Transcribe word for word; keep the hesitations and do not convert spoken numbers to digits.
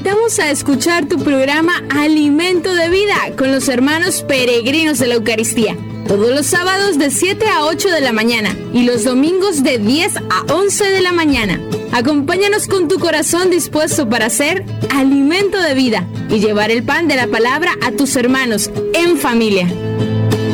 invitamos a escuchar tu programa Alimento de Vida con los hermanos peregrinos de la Eucaristía. Todos los sábados de siete a ocho de la mañana y los domingos de diez a once de la mañana. Acompáñanos con tu corazón dispuesto para ser alimento de vida y llevar el pan de la palabra a tus hermanos en familia.